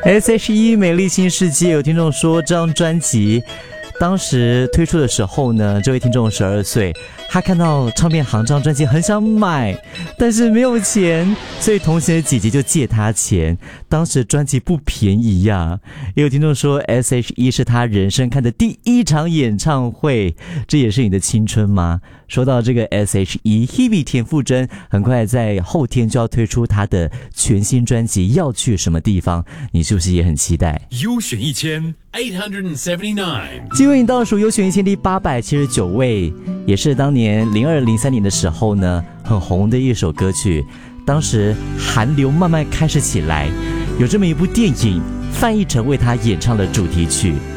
S.H.E 美丽新世界，有听众说这张专辑当时推出的时候呢，这位听众12岁，他看到唱片行这张专辑很想买，但是没有钱，所以同行的姐姐就借他钱。当时专辑不便宜呀。也有听众说 S.H.E 是他人生看的第一场演唱会，这也是你的青春吗？说到这个 S.H.E Hebe 田馥甄很快在后天就要推出他的全新专辑，要去什么地方？你是不是也很期待？ 优选1879， 继为你倒数优选1000第879位，也是当年02-03年的时候呢很红的一首歌曲。当时韩流慢慢开始起来，有这么一部电影，范逸臣为他演唱了主题曲。